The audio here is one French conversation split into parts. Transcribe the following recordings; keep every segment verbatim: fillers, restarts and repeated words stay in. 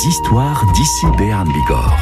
histoires d'ici Béarn Bigorre.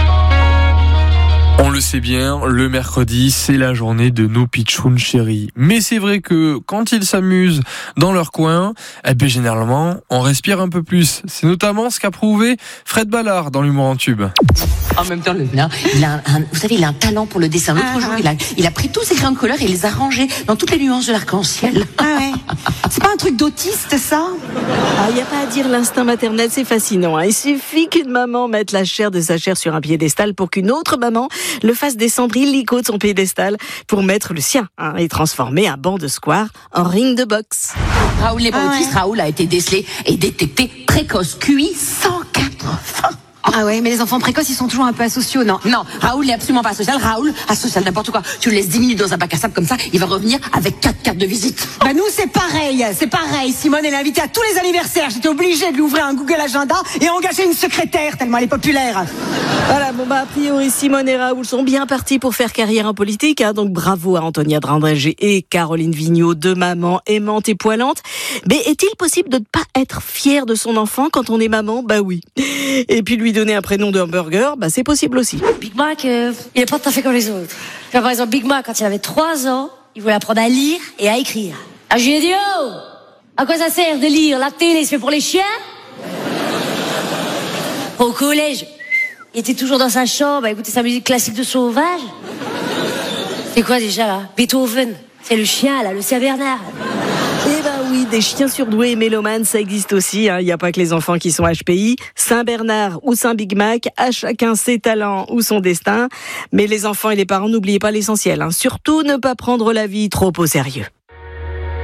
On le sait bien, le mercredi, c'est la journée de nos pitchouns chéris. Mais c'est vrai que quand ils s'amusent dans leur coin, eh bien, généralement, on respire un peu plus. C'est notamment ce qu'a prouvé Fred Ballard dans l'humour en tube. En même temps, le mien, il a un, un, vous savez, il a un talent pour le dessin. L'autre ah, jour, il a, il a pris tous ses crayons de couleur et il les a rangés dans toutes les nuances de l'arc-en-ciel. Ah ouais. C'est pas un truc d'autiste, ça? Ah, il n'y a pas à dire, l'instinct maternel, c'est fascinant. Hein. Il suffit qu'une maman mette la chair de sa chair sur un piédestal pour qu'une autre maman le fasse descendre illico de son piédestal pour mettre le sien hein, et transformer un banc de square en ring de boxe. Raoul n'est pas ah autiste, ouais. Raoul a été décelé et détecté précoce, Q I cent quatre-vingts. Ah ouais, mais les enfants précoces, ils sont toujours un peu asociaux, non? Non, Raoul n'est absolument pas asocial. Raoul, asocial, n'importe quoi. Tu le laisses dix minutes dans un bac à sable comme ça, il va revenir avec quatre cartes de visite. Bah nous, c'est pareil, c'est pareil. Simone, elle est invitée à tous les anniversaires. J'étais obligée de lui ouvrir un Google Agenda et engager une secrétaire, tellement elle est populaire. Voilà, bon bah a priori, Simone et Raoul sont bien partis pour faire carrière en politique, hein, donc bravo à Antonia Drandrégé et Caroline Vigneault, deux mamans aimantes et poilantes. Mais est-il possible de ne pas être fier de son enfant quand on est maman? Bah oui. Et puis lui donner un prénom de hamburger, bah c'est possible aussi. Big Mac, euh, il est pas tout à fait comme les autres. Par exemple, Big Mac, quand il avait trois ans, il voulait apprendre à lire et à écrire. Ah, je lui ai dit, oh, à quoi ça sert de lire? La télé, c'est pour les chiens? Au collège, il était toujours dans sa chambre à écouter sa musique classique de sauvage. C'est quoi déjà, là? Beethoven. C'est le chien, là, le Saint-Bernard. Eh ben oui, des chiens surdoués et mélomanes, ça existe aussi. Il n'y a pas que les enfants qui sont H P I. Saint-Bernard ou Saint-Big Mac, à chacun ses talents ou son destin. Mais les enfants et les parents, n'oubliez pas l'essentiel. Hein. Surtout ne pas prendre la vie trop au sérieux.